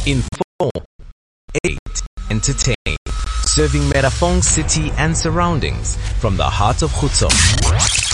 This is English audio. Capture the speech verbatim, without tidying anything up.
Inform. eight. Entertain. Serving Merafong City and surroundings from the heart of Khutso.